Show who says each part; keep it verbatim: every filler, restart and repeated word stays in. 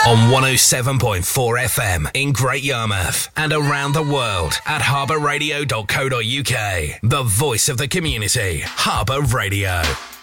Speaker 1: On one oh seven point four F M in Great Yarmouth and around the world at harbour radio dot co dot uk. The voice of the community, Harbour Radio.